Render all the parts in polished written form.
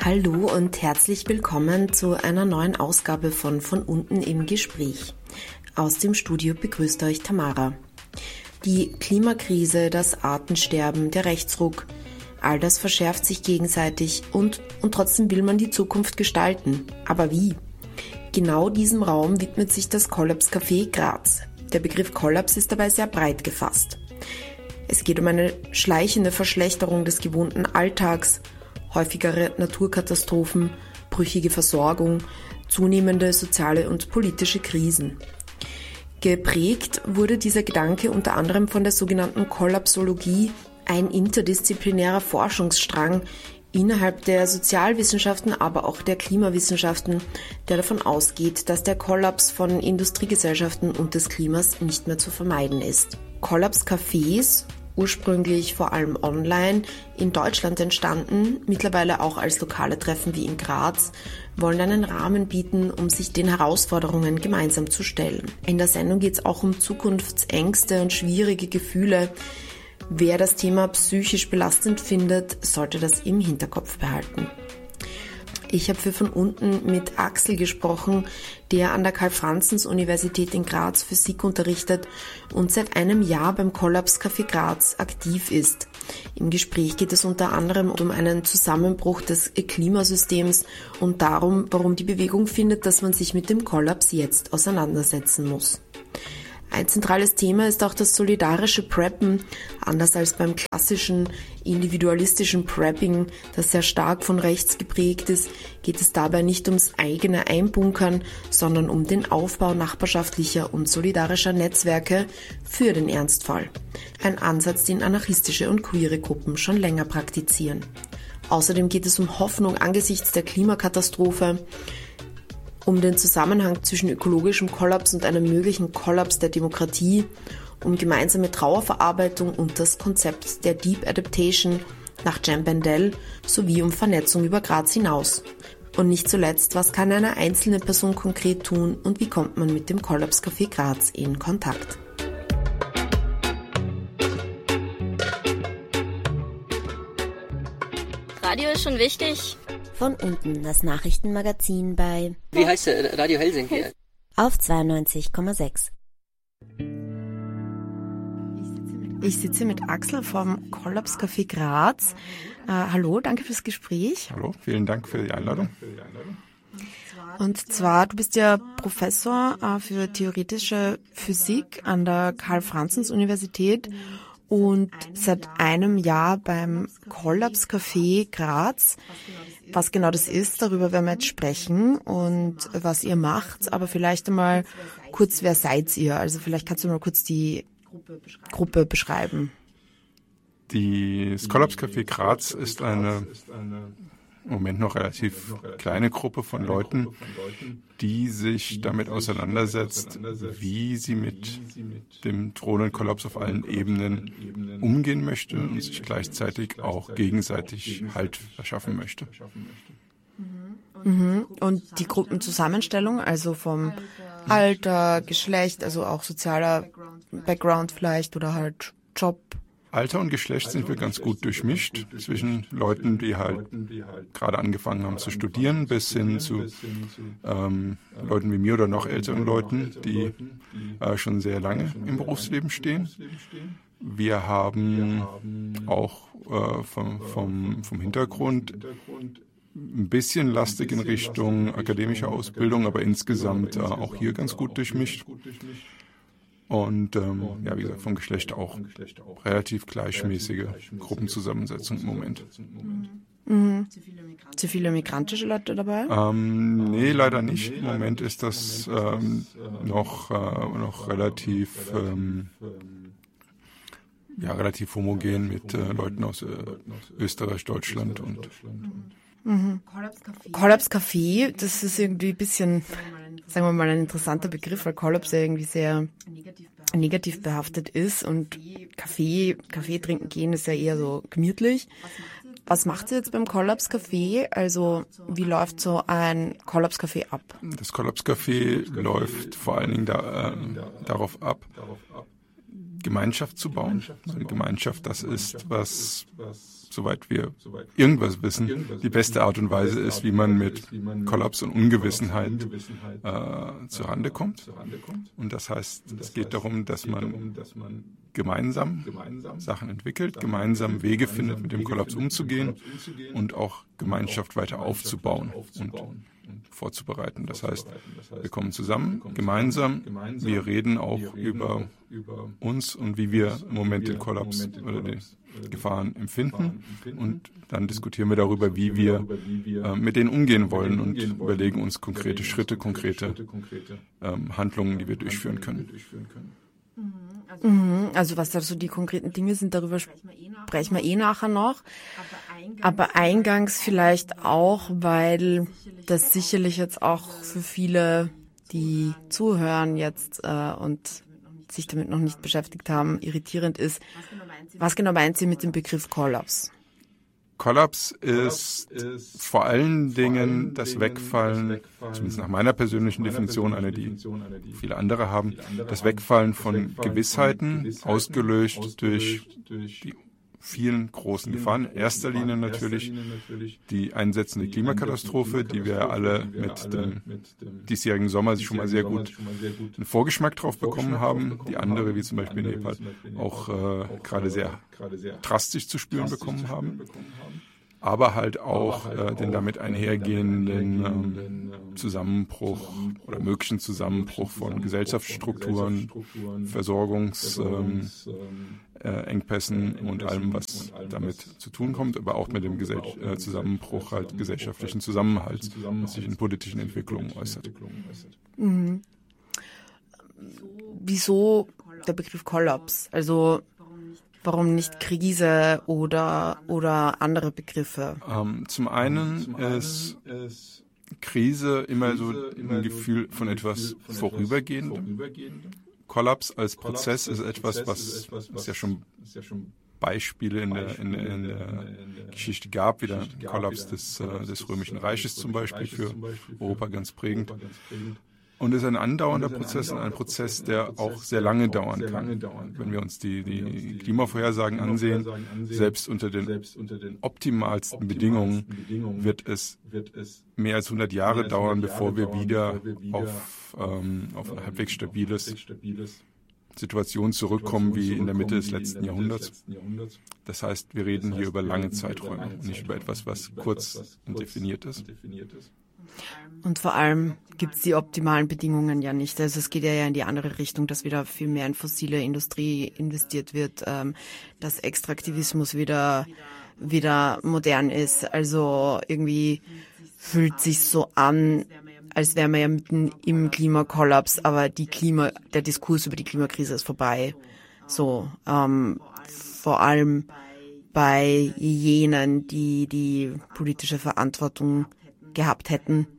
Hallo und herzlich willkommen zu einer neuen Ausgabe von unten im Gespräch. Aus dem Studio begrüßt euch Tamara. Die Klimakrise, das Artensterben, der Rechtsruck, all das verschärft sich gegenseitig und trotzdem will man die Zukunft gestalten. Aber wie? Genau diesem Raum widmet sich das Kollaps Café Graz. Der Begriff Kollaps ist dabei sehr breit gefasst. Es geht um eine schleichende Verschlechterung des gewohnten Alltags, häufigere Naturkatastrophen, brüchige Versorgung, zunehmende soziale und politische Krisen. Geprägt wurde dieser Gedanke unter anderem von der sogenannten Kollapsologie, ein interdisziplinärer Forschungsstrang innerhalb der Sozialwissenschaften, aber auch der Klimawissenschaften, der davon ausgeht, dass der Kollaps von Industriegesellschaften und des Klimas nicht mehr zu vermeiden ist. Kollaps-Cafés, ursprünglich vor allem online, in Deutschland entstanden, mittlerweile auch als lokale Treffen wie in Graz, wollen einen Rahmen bieten, um sich den Herausforderungen gemeinsam zu stellen. In der Sendung geht es auch um Zukunftsängste und schwierige Gefühle. Wer das Thema psychisch belastend findet, sollte das im Hinterkopf behalten. Ich habe für von unten mit Axel gesprochen, der an der Karl-Franzens-Universität in Graz Physik unterrichtet und seit einem Jahr beim Kollaps Café Graz aktiv ist. Im Gespräch geht es unter anderem um einen Zusammenbruch des Klimasystems und darum, warum die Bewegung findet, dass man sich mit dem Kollaps jetzt auseinandersetzen muss. Ein zentrales Thema ist auch das solidarische Preppen. Anders als beim klassischen individualistischen Prepping, das sehr stark von rechts geprägt ist, geht es dabei nicht ums eigene Einbunkern, sondern um den Aufbau nachbarschaftlicher und solidarischer Netzwerke für den Ernstfall. Ein Ansatz, den anarchistische und queere Gruppen schon länger praktizieren. Außerdem geht es um Hoffnung angesichts der Klimakatastrophe, um den Zusammenhang zwischen ökologischem Kollaps und einem möglichen Kollaps der Demokratie, um gemeinsame Trauerverarbeitung und das Konzept der Deep Adaptation nach Jem Bendell sowie um Vernetzung über Graz hinaus. Und nicht zuletzt, was kann eine einzelne Person konkret tun und wie kommt man mit dem Kollaps Café Graz in Kontakt? Radio ist schon wichtig. Von unten, das Nachrichtenmagazin bei... Wie heißt der? Radio Helsinki? Auf 92,6. Ich sitze mit Axel vom Kollaps Café Graz. Hallo, danke fürs Gespräch. Hallo, vielen Dank für die Einladung. Und zwar, du bist ja Professor für theoretische Physik an der Karl-Franzens-Universität und seit einem Jahr beim Kollaps Café Graz. Was genau das ist, darüber werden wir jetzt sprechen und was ihr macht. Aber vielleicht einmal kurz, wer seid ihr? Also vielleicht kannst du mal kurz die Gruppe beschreiben. Das Kollaps Café Graz ist eine im Moment noch relativ kleine Gruppe von Leuten, die sich damit auseinandersetzt, wie sie mit dem drohenden Kollaps auf allen Ebenen umgehen möchte und sich gleichzeitig auch gegenseitig Halt verschaffen möchte. Und die Gruppenzusammenstellung, also vom Alter, Geschlecht, also auch sozialer Background vielleicht oder halt Job? Alter und Geschlecht sind wir ganz gut durchmischt zwischen Leuten, die halt gerade angefangen haben zu studieren, bis hin zu Leuten wie mir oder noch älteren Leuten, die schon sehr lange im Berufsleben stehen. Wir haben auch vom Hintergrund ein bisschen lastig in Richtung akademischer Ausbildung, aber insgesamt auch hier ganz gut durchmischt. Und wie gesagt, vom Geschlecht auch relativ gleichmäßige Gruppenzusammensetzung im Moment. Zu viele migrantische Leute dabei? Nee, leider nicht. Im Moment ist das noch relativ relativ homogen mit Leuten aus Österreich, Deutschland und Kollaps Café, das ist irgendwie ein bisschen, sagen wir mal, ein interessanter Begriff, weil Kollaps ja irgendwie sehr negativ behaftet ist und Kaffee trinken gehen ist ja eher so gemütlich. Was macht ihr jetzt beim Kollaps Café? Also wie läuft so ein Kollaps Café ab? Das Kollaps Café läuft vor allen Dingen darauf ab, Gemeinschaft zu bauen. Eine Gemeinschaft, das ist, was soweit wir irgendwas wissen, die beste Art und Weise ist, wie man mit Kollaps und Ungewissenheit zurande kommt. Und das heißt, es geht darum, dass man gemeinsam Sachen entwickelt, gemeinsam Wege findet, mit dem Kollaps umzugehen und auch Gemeinschaft weiter aufzubauen und vorzubereiten. Das heißt, wir kommen zusammen, gemeinsam, wir reden auch über uns und wie wir im Moment den Kollaps oder die Gefahren empfinden und dann diskutieren wir darüber, wie wir mit denen umgehen wollen und überlegen uns konkrete Schritte, konkrete Handlungen, die wir durchführen können. Also was da so die konkreten Dinge sind, darüber sprechen wir nachher noch. Aber eingangs vielleicht auch, weil das sicherlich jetzt auch für viele, die zuhören jetzt und sich damit noch nicht beschäftigt haben, irritierend ist. Was genau meint sie mit dem Begriff Kollaps? Kollaps ist vor allen Dingen das Wegfallen, zumindest nach meiner persönlichen Definition, eine, die viele andere haben, das Wegfallen von Gewissheiten, ausgelöst durch die vielen großen Gefahren. In erster Linie natürlich die einsetzende Klimakatastrophe, die wir alle mit dem diesjährigen Sommer schon mal sehr gut einen Vorgeschmack drauf bekommen haben. Die andere, wie zum Beispiel Nepal, auch gerade sehr drastisch zu spüren bekommen haben. Aber halt auch den damit einhergehenden Zusammenbruch oder möglichen Zusammenbruch von Gesellschaftsstrukturen, Versorgungsengpässen und allem, was damit zu tun kommt, aber auch mit dem Zusammenbruch halt gesellschaftlichen Zusammenhalts, was sich in politischen Entwicklungen äußert. Mhm. Wieso der Begriff Kollaps? Also warum nicht Krise oder andere Begriffe? Zum einen ist Krise immer so ein Gefühl von etwas Vorübergehendem. Kollaps als Prozess ist etwas, was ja schon Beispiele in der Geschichte gab, wie der Kollaps des Römischen Reiches zum Beispiel für Europa ganz prägend. Und es ist ein andauernder Prozess und ein Prozess, der auch sehr lange dauern kann. Wenn wir uns die Klimavorhersagen ansehen, selbst unter den optimalsten Bedingungen wird es mehr als 100 Jahre dauern, bevor wir wieder auf eine halbwegs stabiles Situation zurückkommen wie in der Mitte des letzten Jahrhunderts. Das heißt, wir reden hier über lange Zeiträume und nicht über etwas, was kurz und definiert ist. Und vor allem gibt es die optimalen Bedingungen ja nicht. Also es geht ja in die andere Richtung, dass wieder viel mehr in fossile Industrie investiert wird, dass Extraktivismus wieder modern ist. Also irgendwie fühlt sich so an, als wären wir ja mitten im Klimakollaps, aber der Diskurs über die Klimakrise ist vorbei. So, vor allem bei jenen, die politische Verantwortung gehabt hätten,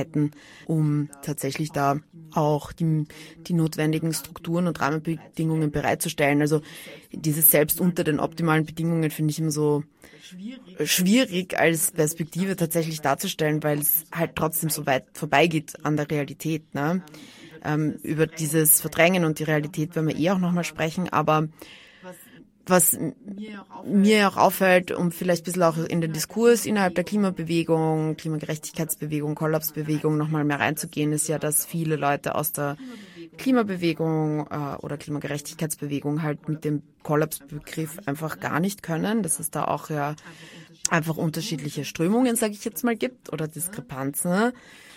um tatsächlich da auch die notwendigen Strukturen und Rahmenbedingungen bereitzustellen. Also dieses selbst unter den optimalen Bedingungen finde ich immer so schwierig als Perspektive tatsächlich darzustellen, weil es halt trotzdem so weit vorbeigeht an der Realität. Ne? Über dieses Verdrängen und die Realität werden wir auch nochmal sprechen, aber was mir auch auffällt, um vielleicht ein bisschen auch in den Diskurs innerhalb der Klimabewegung, Klimagerechtigkeitsbewegung, Kollapsbewegung nochmal mehr reinzugehen, ist ja, dass viele Leute aus der Klimabewegung oder Klimagerechtigkeitsbewegung halt mit dem Kollapsbegriff einfach gar nicht können, dass es da auch ja einfach unterschiedliche Strömungen, sage ich jetzt mal, gibt oder Diskrepanzen.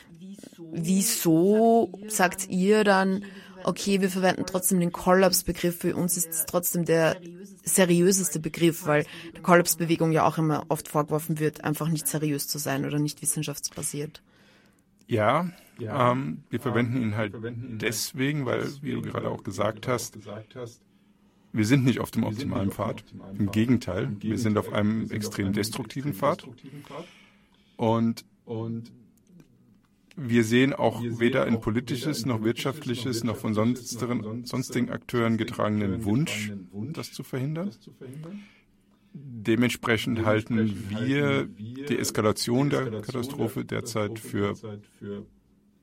Wieso sagt ihr dann, okay, wir verwenden trotzdem den Kollapsbegriff, für uns ist es trotzdem der seriöseste Begriff, weil der Kollapsbewegung ja auch immer oft vorgeworfen wird, einfach nicht seriös zu sein oder nicht wissenschaftsbasiert. Ja, wir verwenden ihn halt deswegen, weil, wie du gerade auch gesagt hast, wir sind nicht auf dem optimalen Pfad. Im Gegenteil, wir sind auf einem extrem destruktiven Pfad. Und wir sehen auch weder ein politisches, noch wirtschaftliches, noch von sonstigen Akteuren getragenen Wunsch, das zu verhindern. Dementsprechend halten wir die Eskalation der Katastrophe derzeit für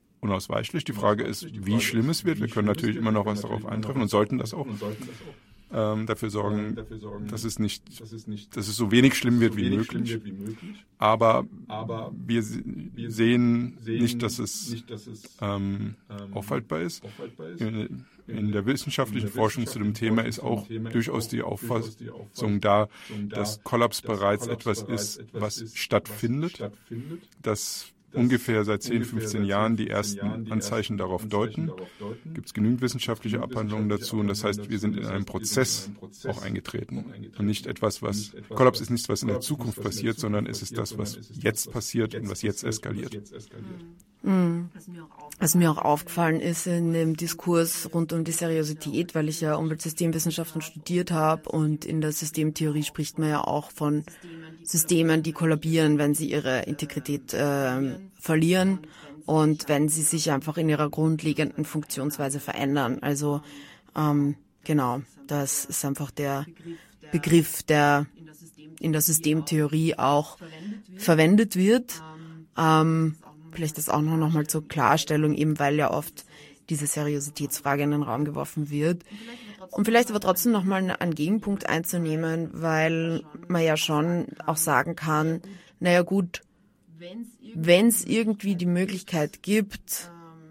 unausweichlich. Die Frage ist, wie schlimm es wird. Wir können natürlich immer noch was darauf eintreffen und sollten das auch. dafür sorgen, dass es so wenig schlimm wird wie möglich. Aber wir sehen nicht, dass es aufhaltbar ist. In der wissenschaftlichen Forschung zu dem Thema ist auch durchaus die Auffassung da, dass Kollaps bereits etwas ist, was stattfindet, dass ungefähr seit 10, 15 Jahren die ersten Anzeichen darauf deuten. Gibt es genügend wissenschaftliche Abhandlungen dazu und das heißt, wir sind in einen Prozess auch eingetreten. Und nicht etwas, Kollaps ist nichts, was in der Zukunft passiert, sondern es ist das, was jetzt passiert und was jetzt eskaliert. Was mir auch aufgefallen ist in dem Diskurs rund um die Seriosität, weil ich ja Umweltsystemwissenschaften studiert habe und in der Systemtheorie spricht man ja auch von Systemen, die kollabieren, wenn sie ihre Integrität verlieren und wenn sie sich einfach in ihrer grundlegenden Funktionsweise verändern. Also genau, das ist einfach der Begriff, der in der Systemtheorie auch verwendet wird. Vielleicht das auch noch mal zur Klarstellung, eben weil ja oft diese Seriositätsfrage in den Raum geworfen wird. Und vielleicht aber trotzdem noch mal einen Gegenpunkt einzunehmen, weil man ja schon auch sagen kann, naja gut, wenn es irgendwie die Möglichkeit gibt,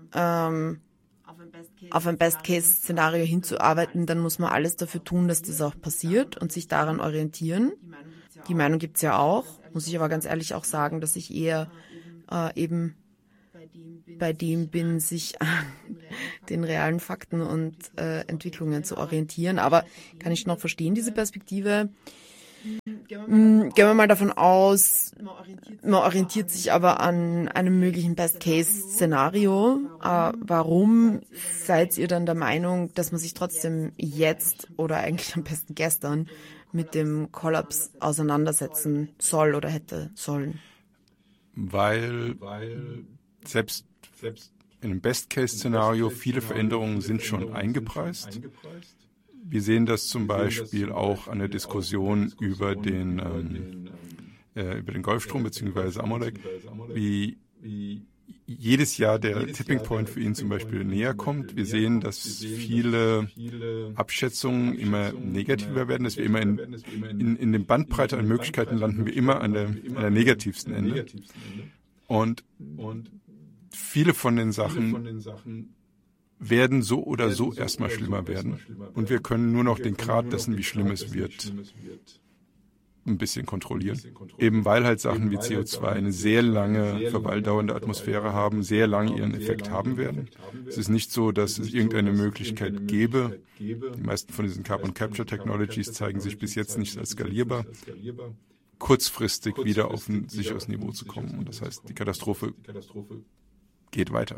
auf ein Best-Case-Szenario hinzuarbeiten, dann muss man alles dafür tun, dass das auch passiert und sich daran orientieren. Die Meinung gibt's ja auch, muss ich aber ganz ehrlich auch sagen, dass ich eher eben bei dem bin, sich an den realen Fakten und Entwicklungen zu orientieren. Aber kann ich noch verstehen, diese Perspektive. Gehen wir mal davon aus, man orientiert sich aber an einem möglichen Best-Case-Szenario. Warum seid ihr dann der Meinung, dass man sich trotzdem jetzt oder eigentlich am besten gestern mit dem Kollaps auseinandersetzen soll oder hätte sollen? Weil selbst in einem Best-Case-Szenario viele Veränderungen sind schon eingepreist. Wir sehen das zum Beispiel auch an der Diskussion über den Golfstrom bzw. Amolec, wie jedes Jahr der Tipping Point für ihn zum Beispiel näher kommt. Wir sehen, dass viele Abschätzungen immer negativer werden, dass wir immer in dem Bandbreite an Möglichkeiten landen, wir immer an der negativsten Ende. Und viele von den Sachen werden so oder so erstmal schlimmer werden. Und wir können nur noch den Grad dessen, wie schlimm es wird, ein bisschen kontrollieren. Eben weil halt Sachen wie CO2 eine sehr lange verweildauernde Atmosphäre haben, sehr lange ihren Effekt haben werden. Es ist nicht so, dass es irgendeine Möglichkeit gäbe. Die meisten von diesen Carbon Capture Technologies zeigen sich bis jetzt nicht als skalierbar, kurzfristig wieder auf ein sicheres Niveau zu kommen. Und das heißt, die Katastrophe geht weiter.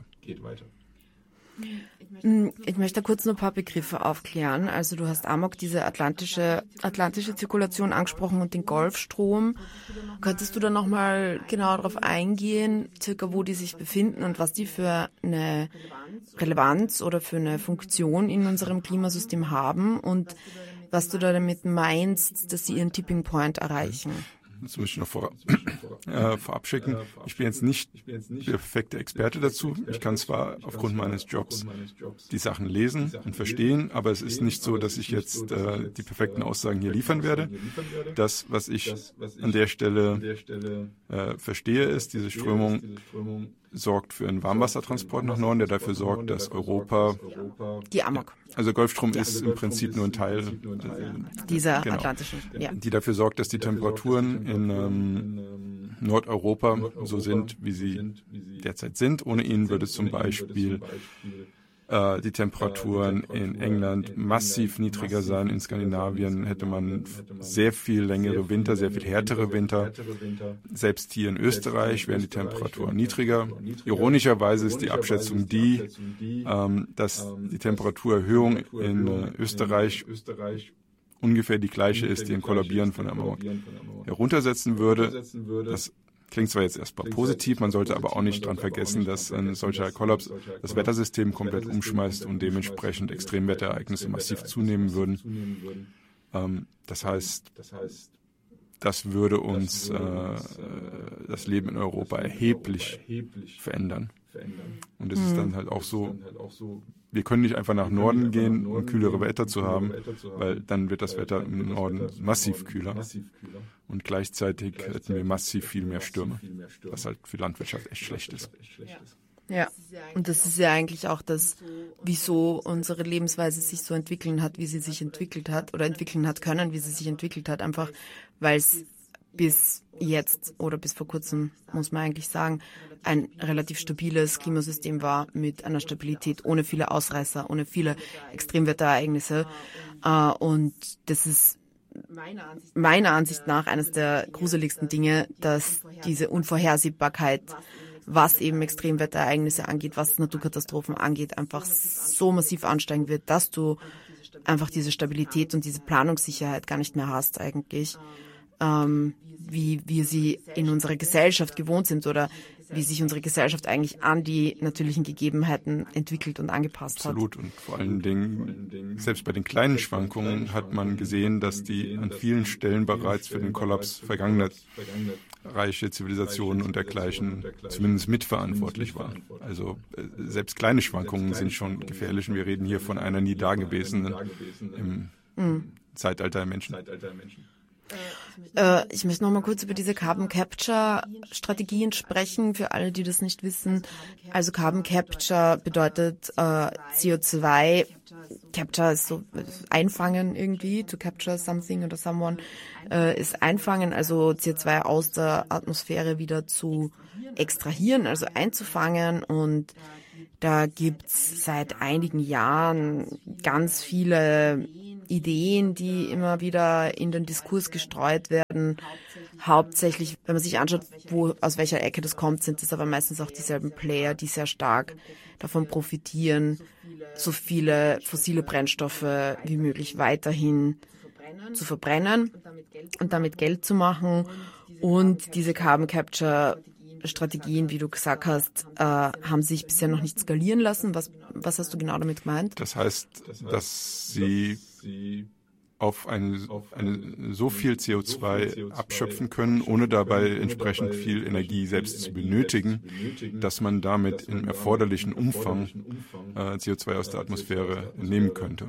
Ich möchte kurz noch ein paar Begriffe aufklären. Also du hast Amok, diese atlantische Zirkulation angesprochen und den Golfstrom. Könntest du da nochmal genau darauf eingehen, circa wo die sich befinden und was die für eine Relevanz oder für eine Funktion in unserem Klimasystem haben und was du da damit meinst, dass sie ihren Tipping Point erreichen? Das muss ich noch vorab schicken. Ich bin jetzt nicht der perfekte Experte dazu. Ich kann zwar aufgrund meines Jobs die Sachen lesen und verstehen, aber es ist nicht so, dass ich jetzt die perfekten Aussagen hier liefern werde. Das, was ich an der Stelle verstehe, ist, diese Strömung sorgt für einen Warmwassertransport nach Norden, der dafür sorgt, dass Europa... Die Amok. Also Golfstrom ist im Prinzip nur ein Teil dieser atlantischen. Ja. Die dafür sorgt, dass die Temperaturen in Nordeuropa so sind, wie sie derzeit sind. Ohne ihn würde zum Beispiel die Temperaturen in England massiv niedriger sein. In Skandinavien hätte man sehr viel längere Winter, sehr viel härtere Winter. Selbst hier in Österreich wären die Temperaturen niedriger. Ironischerweise ist die Abschätzung dass die Temperaturerhöhung in Österreich ungefähr die gleiche ist, die ein Kollabieren von der Amok heruntersetzen würde. Das klingt zwar jetzt erstmal positiv, man sollte aber auch nicht dran vergessen, dass ein solcher Kollaps das Wettersystem komplett umschmeißt und dementsprechend Extremwetterereignisse massiv zunehmen würden. Das heißt, das würde uns das Leben in Europa erheblich verändern. Und es ist dann halt auch so, wir können nicht einfach nach Norden gehen, um kühlere Wetter zu haben, weil dann wird das Wetter im Norden massiv kühler. Und gleichzeitig hätten wir massiv viel mehr Stürme, was halt für Landwirtschaft echt schlecht ist. Ja, und das ist ja eigentlich auch das, wieso unsere Lebensweise sich so entwickeln hat, wie sie sich entwickelt hat oder entwickeln hat können, wie sie sich entwickelt hat, einfach weil es bis jetzt oder bis vor kurzem, muss man eigentlich sagen, ein relativ stabiles Klimasystem war mit einer Stabilität ohne viele Ausreißer, ohne viele Extremwetterereignisse. Und das ist meiner Ansicht nach eines der gruseligsten Dinge, dass diese Unvorhersehbarkeit, was eben Extremwetterereignisse angeht, was Naturkatastrophen angeht, einfach so massiv ansteigen wird, dass du einfach diese Stabilität und diese Planungssicherheit gar nicht mehr hast eigentlich, wie wir sie in unserer Gesellschaft gewohnt sind oder wie sich unsere Gesellschaft eigentlich an die natürlichen Gegebenheiten entwickelt und angepasst hat. Absolut. Und vor allen Dingen, selbst bei den kleinen Schwankungen hat man gesehen, dass die an vielen Stellen bereits für den Kollaps vergangener reiche Zivilisationen und dergleichen zumindest mitverantwortlich waren. Also selbst kleine Schwankungen sind schon gefährlich und wir reden hier von einer nie dagewesenen im Zeitalter der Menschen. Ich möchte noch mal kurz über diese Carbon Capture Strategien sprechen, für alle, die das nicht wissen. Also Carbon Capture bedeutet CO2, Capture ist so einfangen irgendwie, to capture something oder someone, ist einfangen, also CO2 aus der Atmosphäre wieder zu extrahieren, also einzufangen. Und da gibt's seit einigen Jahren ganz viele Ideen, die immer wieder in den Diskurs gestreut werden. Hauptsächlich, wenn man sich anschaut, aus welcher Ecke das kommt, sind es aber meistens auch dieselben Player, die sehr stark davon profitieren, so viele fossile Brennstoffe wie möglich weiterhin zu verbrennen und damit Geld zu machen. Und diese Carbon Capture Strategien, wie du gesagt hast, haben sich bisher noch nicht skalieren lassen. Was hast du genau damit gemeint? Das heißt, dass sie auf so viel CO2 abschöpfen können, ohne dabei entsprechend viel Energie selbst zu benötigen, dass man damit im erforderlichen Umfang CO2 aus der Atmosphäre entnehmen könnte.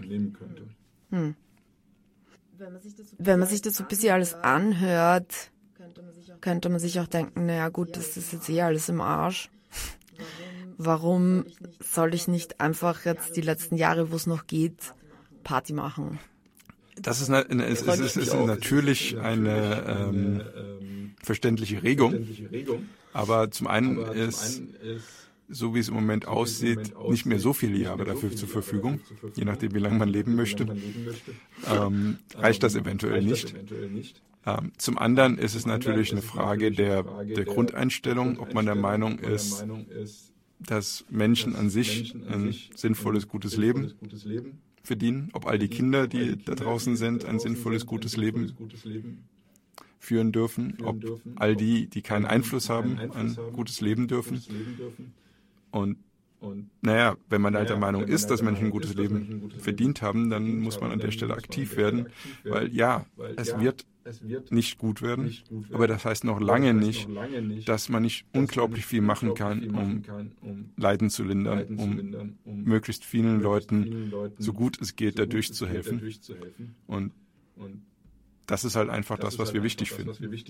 Wenn man sich das so ein bisschen alles anhört, könnte man sich auch denken, naja gut, das ist jetzt alles im Arsch. Warum soll ich nicht einfach jetzt die letzten Jahre, wo es noch geht, Party machen? Das ist natürlich eine verständliche Regung, aber zum einen ist, so wie es im Moment aussieht, nicht mehr so viele Jahre dafür zur Verfügung, je nachdem, wie lange man leben möchte, reicht das eventuell nicht. Zum anderen ist es natürlich eine Frage der Grundeinstellung, ob man der Meinung ist, dass Menschen an sich ein sinnvolles, gutes Leben verdienen, ob all die Kinder, die da draußen sind, ein sinnvolles, gutes Leben führen dürfen, ob all die keinen Einfluss haben, ein gutes Leben dürfen. Und naja, wenn man halt der Meinung ist, dass Menschen ein gutes Leben verdient haben, dann muss man an der Stelle aktiv werden, weil ja, es wird nicht gut werden, aber das heißt noch lange nicht, dass man nicht unglaublich viel machen kann, um Leiden zu lindern, um möglichst vielen Leuten, so gut es geht, dadurch zu helfen. Und das ist halt einfach das, was wir wichtig finden.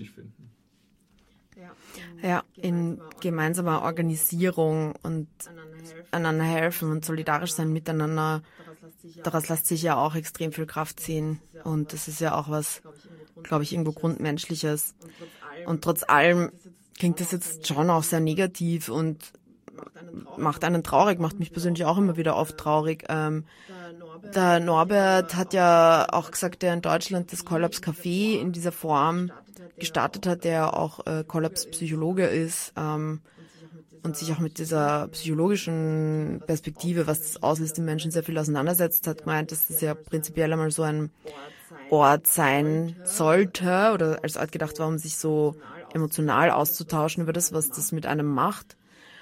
Ja, in gemeinsamer Organisierung und einander helfen und solidarisch sein miteinander, daraus lässt sich ja auch extrem viel Kraft ziehen. Und das ist ja auch was, glaube ich, irgendwo Grundmenschliches. Und trotz allem klingt das jetzt schon auch sehr negativ und macht einen traurig, macht mich persönlich auch immer wieder oft traurig. Der Norbert hat ja auch gesagt, der in Deutschland das Kollaps Café in dieser Form gestartet hat, der auch Kollaps-Psychologe ist und sich auch mit dieser psychologischen Perspektive, was das auslöst, den Menschen sehr viel auseinandersetzt, hat gemeint, dass das ja prinzipiell einmal so ein Ort sein sollte oder als Ort gedacht war, um sich so emotional auszutauschen über das, was das mit einem macht.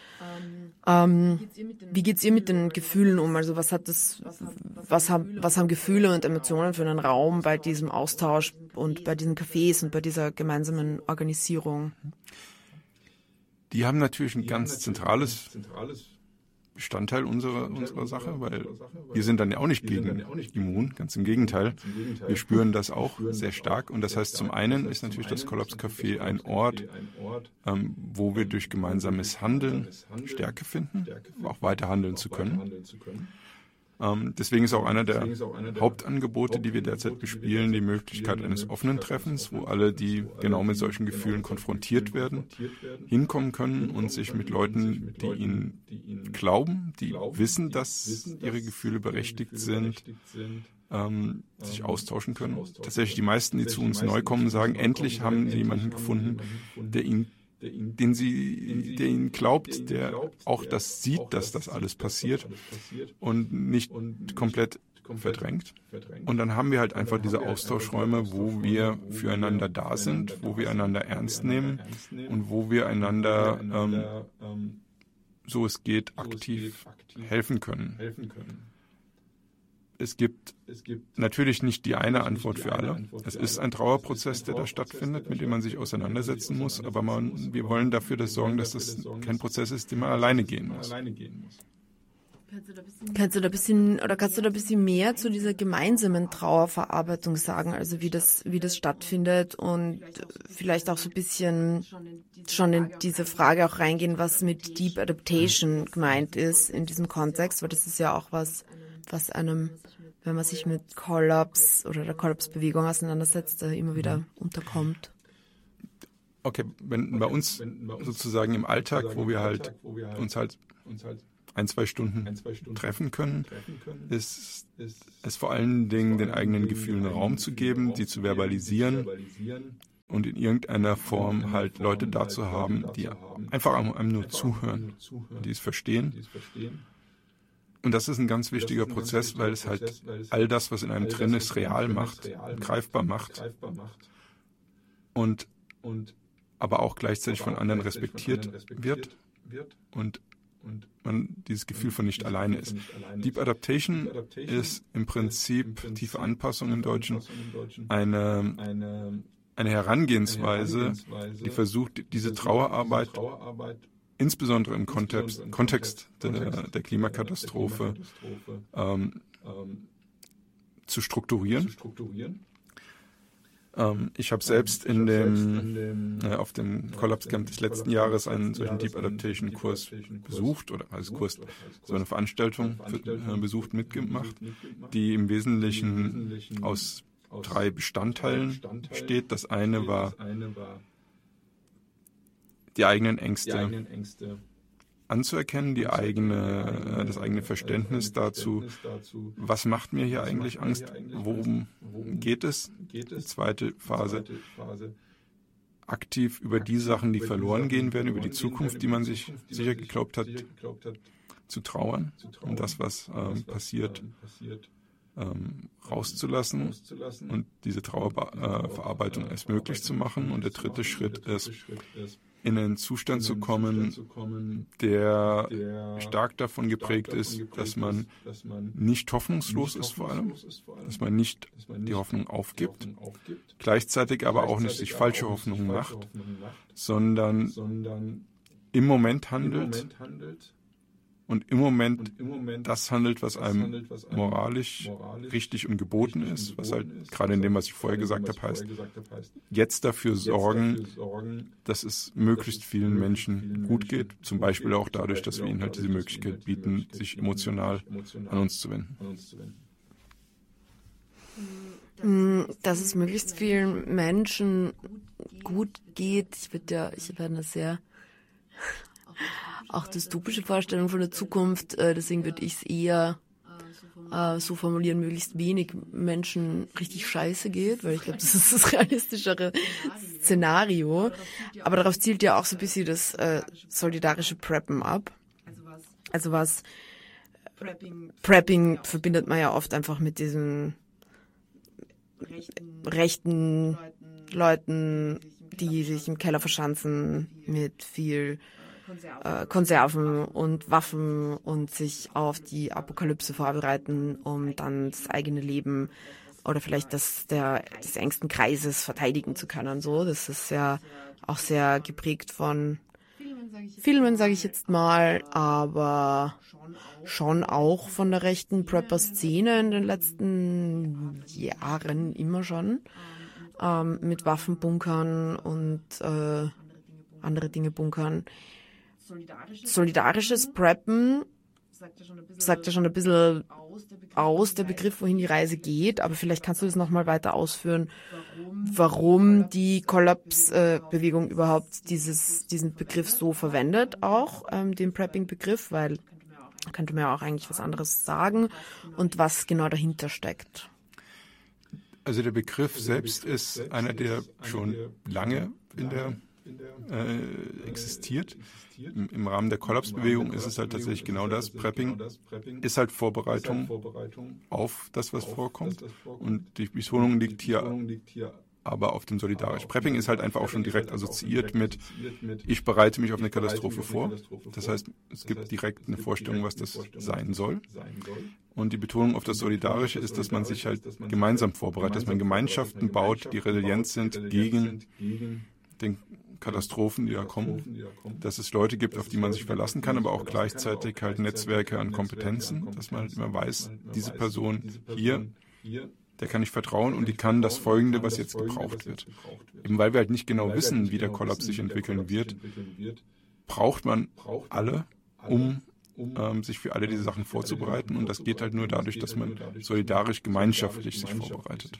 Wie geht's ihr mit den Gefühlen um? Also was haben Gefühle und Emotionen für einen Raum bei diesem Austausch und bei diesen Cafés und bei dieser gemeinsamen Organisierung? Die haben natürlich ein ganz zentrales Bestandteil unserer Sache, weil wir sind dann ja auch nicht gegen immun, ganz im Gegenteil. Wir spüren das auch sehr stark und das heißt, zum einen ist natürlich das Kollaps-Café ein Ort, wo wir durch gemeinsames Handeln Stärke finden, auch weiter handeln zu können. Deswegen ist auch einer der Hauptangebote, die wir derzeit bespielen, die Möglichkeit eines offenen Treffens, wo alle, die genau mit solchen Gefühlen konfrontiert werden, hinkommen können und sich mit Leuten, die ihnen glauben, die wissen, dass ihre Gefühle berechtigt sind, sich austauschen können. Tatsächlich die meisten, die zu uns neu kommen, sagen, endlich haben sie jemanden gefunden, der ihnen glaubt, der auch das sieht, dass das alles passiert und nicht komplett verdrängt. Und dann haben wir halt einfach diese Austauschräume, wo wir füreinander da sind, wo wir einander ernst nehmen und wo wir einander, so es geht, aktiv helfen können. Es gibt natürlich nicht die eine Antwort für alle. Es ist ein Trauerprozess, der da stattfindet, mit dem man sich auseinandersetzen muss. Aber wir wollen dafür sorgen, dass das kein Prozess ist, den man alleine gehen muss. Kannst du da ein bisschen mehr zu dieser gemeinsamen Trauerverarbeitung sagen, also wie das stattfindet und vielleicht auch so ein bisschen schon in diese Frage auch reingehen, was mit Deep Adaptation gemeint ist in diesem Kontext, weil das ist ja auch was einem, wenn man sich mit Kollaps oder der Kollapsbewegung auseinandersetzt, immer wieder unterkommt. Okay, wenn bei uns sozusagen im Alltag, wo wir uns 1-2 Stunden treffen können, ist es vor allen Dingen den eigenen Gefühlen Raum zu geben, die zu verbalisieren und in irgendeiner Form halt Leute da zu haben, die einfach einem nur zuhören, die es verstehen. Und das ist ein ganz wichtiger Prozess, weil es halt all das, was in einem drin ist, real macht, greifbar macht und aber auch gleichzeitig von anderen respektiert wird und man dieses Gefühl von nicht alleine ist. Deep Adaptation ist im Prinzip, tiefe Anpassung im Deutschen, eine Herangehensweise, die versucht, diese Trauerarbeit insbesondere im Kontext der Klimakatastrophe zu strukturieren. Ich habe selbst auf dem Kollapscamp des letzten Jahres einen solchen Deep Adaptation Kurs besucht, oder als Kurs so eine Veranstaltung besucht, mitgemacht, die im Wesentlichen aus 3 Bestandteilen besteht. Das eine war die eigenen Ängste anzuerkennen, das eigene Verständnis dazu, was macht mir hier eigentlich Angst, worum geht es? Die zweite Phase, aktiv über die Sachen, die verloren gehen werden, über die Zukunft, die man sich sicher geglaubt hat, zu trauern und das, was passiert, rauszulassen und diese Trauerverarbeitung erst möglich zu machen. Und der dritte Schritt ist, in einen Zustand zu kommen, der stark davon geprägt ist, dass man nicht hoffnungslos ist vor allem, dass man nicht die Hoffnung aufgibt, gleichzeitig aber auch nicht sich falsche Hoffnungen macht, sondern im Moment handelt und im Moment das handelt, was einem moralisch richtig und geboten ist, was halt gerade in dem, was ich vorher gesagt habe, heißt, jetzt dafür sorgen, dass es möglichst vielen Menschen gut geht, zum Beispiel auch dadurch, dass wir ihnen halt diese Möglichkeit bieten, sich emotional an uns zu wenden. Dass es möglichst vielen Menschen gut geht. Ich habe eine sehr auch dystopische Vorstellung von der Zukunft, deswegen würde ich es eher so formulieren, möglichst wenig Menschen richtig scheiße geht, weil ich glaube, das ist das realistischere Szenario. Aber darauf zielt ja auch so ein bisschen das solidarische Preppen ab. Also Prepping verbindet man ja oft einfach mit diesen rechten Leuten, die sich im Keller verschanzen mit viel Konserven und Waffen und sich auf die Apokalypse vorbereiten, um dann das eigene Leben oder vielleicht des engsten Kreises verteidigen zu können. So, das ist ja auch sehr geprägt von Filmen, sage ich jetzt mal, aber schon auch von der rechten Prepper-Szene in den letzten Jahren immer schon, mit Waffenbunkern und andere Dinge bunkern. Solidarisches Preppen sagt ja schon ein bisschen aus, der Begriff, wohin die Reise geht, aber vielleicht kannst du das nochmal weiter ausführen, warum die Kollaps-Bewegung überhaupt diesen Begriff so verwendet, auch den Prepping-Begriff, weil könnte man ja auch eigentlich was anderes sagen und was genau dahinter steckt. Also der Begriff selbst ist einer, der schon lange in der existiert. Im Rahmen der Kollapsbewegung ist es halt tatsächlich genau das. Prepping ist halt Vorbereitung auf das, was vorkommt. Und die Betonung liegt hier aber auf dem solidarisch. Prepping ist halt einfach auch schon direkt assoziiert mit, ich bereite mich auf eine Katastrophe vor. Das heißt, es gibt direkt eine Vorstellung, was das sein soll. Und die Betonung auf das Solidarische ist, dass man sich halt gemeinsam vorbereitet, dass man Gemeinschaften baut, die resilient sind gegen den Katastrophen, die da kommen, dass es Leute gibt, auf die man sich verlassen kann, aber auch gleichzeitig halt Netzwerke an Kompetenzen, dass man halt immer weiß, diese Person hier, der kann ich vertrauen und die kann das Folgende, was jetzt gebraucht wird. Eben weil wir halt nicht genau wissen, wie der Kollaps sich entwickeln wird, braucht man alle, um sich für alle diese Sachen vorzubereiten und das geht halt nur dadurch, dass man solidarisch, gemeinschaftlich sich vorbereitet.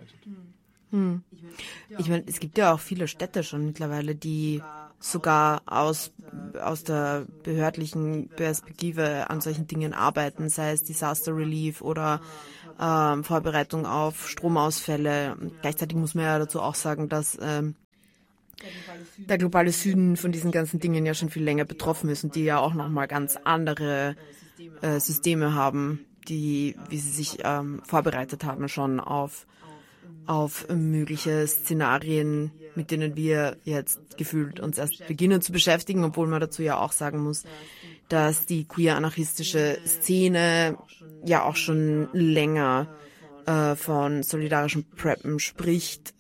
Ich meine, es gibt ja auch viele Städte schon mittlerweile, die sogar aus der behördlichen Perspektive an solchen Dingen arbeiten, sei es Disaster Relief oder Vorbereitung auf Stromausfälle. Gleichzeitig muss man ja dazu auch sagen, dass der globale Süden von diesen ganzen Dingen ja schon viel länger betroffen ist und die ja auch nochmal ganz andere Systeme haben, wie sie sich vorbereitet haben schon auf mögliche Szenarien, mit denen wir jetzt gefühlt uns erst beginnen zu beschäftigen, obwohl man dazu ja auch sagen muss, dass die queer-anarchistische Szene ja auch schon länger von solidarischem Preppen spricht,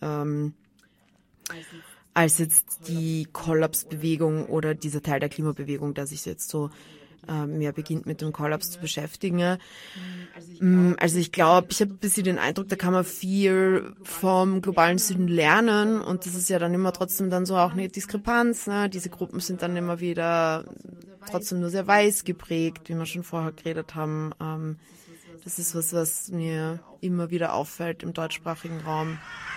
als jetzt die Kollapsbewegung oder dieser Teil der Klimabewegung, der sich jetzt so mehr beginnt mit dem Kollaps zu beschäftigen. Also ich glaube, ich habe ein bisschen den Eindruck, da kann man viel vom globalen Süden lernen und das ist ja dann immer trotzdem dann so auch eine Diskrepanz. Ne? Diese Gruppen sind dann immer wieder trotzdem nur sehr weiß geprägt, wie wir schon vorher geredet haben. Das ist was mir immer wieder auffällt im deutschsprachigen Raum.